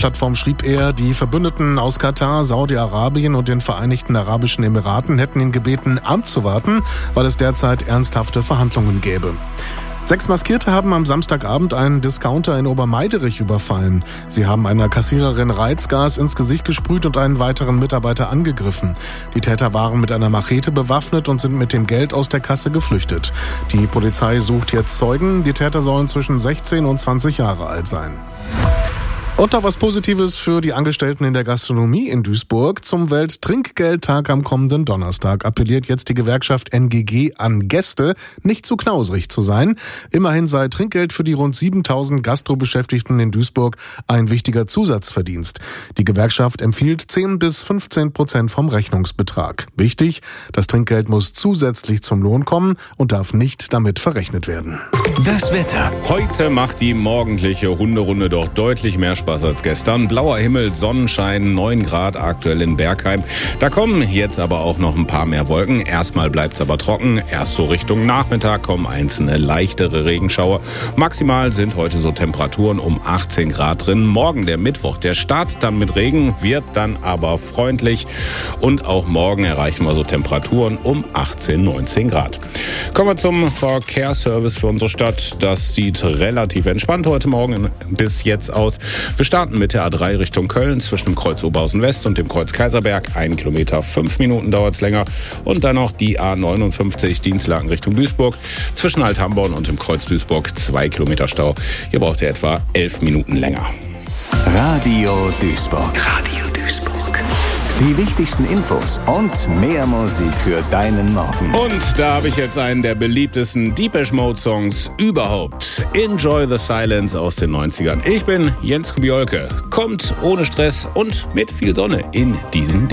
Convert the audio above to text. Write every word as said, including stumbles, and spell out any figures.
Internetplattform schrieb er, die Verbündeten aus Katar, Saudi-Arabien und den Vereinigten Arabischen Emiraten hätten ihn gebeten, abzuwarten, weil es derzeit ernsthafte Verhandlungen gäbe. Sechs Maskierte haben am Samstagabend einen Discounter in Obermeiderich überfallen. Sie haben einer Kassiererin Reizgas ins Gesicht gesprüht und einen weiteren Mitarbeiter angegriffen. Die Täter waren mit einer Machete bewaffnet und sind mit dem Geld aus der Kasse geflüchtet. Die Polizei sucht jetzt Zeugen. Die Täter sollen zwischen sechzehn und zwanzig Jahre alt sein. Und noch was Positives für die Angestellten in der Gastronomie in Duisburg. Zum Welttrinkgeldtag am kommenden Donnerstag appelliert jetzt die Gewerkschaft N G G an Gäste, nicht zu knausrig zu sein. Immerhin sei Trinkgeld für die rund siebentausend Gastrobeschäftigten in Duisburg ein wichtiger Zusatzverdienst. Die Gewerkschaft empfiehlt zehn bis fünfzehn Prozent vom Rechnungsbetrag. Wichtig, das Trinkgeld muss zusätzlich zum Lohn kommen und darf nicht damit verrechnet werden. Das Wetter. Heute macht die morgendliche Hunderunde doch deutlich mehr Spaß als gestern. Blauer Himmel, Sonnenschein, neun Grad aktuell in Bergheim. Da kommen jetzt aber auch noch ein paar mehr Wolken. Erstmal bleibt's aber trocken. Erst so Richtung Nachmittag kommen einzelne leichtere Regenschauer. Maximal sind heute so Temperaturen um achtzehn Grad drin. Morgen der Mittwoch, der startet dann mit Regen, wird dann aber freundlich. Und auch morgen erreichen wir so Temperaturen um achtzehn, neunzehn Grad. Kommen wir zum Verkehrsservice für unsere Stadt. Das sieht relativ entspannt heute Morgen bis jetzt aus. Wir starten mit der A drei Richtung Köln zwischen dem Kreuz Oberhausen West und dem Kreuz Kaiserberg. Ein Kilometer, fünf Minuten dauert es länger. Und dann noch die A neunundfünfzig Dienstlaken Richtung Duisburg zwischen Alt-Hamborn und dem Kreuz Duisburg. Zwei Kilometer Stau. Hier braucht ihr etwa elf Minuten länger. Radio Duisburg. Radio Duisburg. Die wichtigsten Infos und mehr Musik für deinen Morgen. Und da habe ich jetzt einen der beliebtesten Depeche Mode Songs überhaupt. Enjoy the Silence aus den neunzigern. Ich bin Jens Kubiolke. Kommt ohne Stress und mit viel Sonne in diesen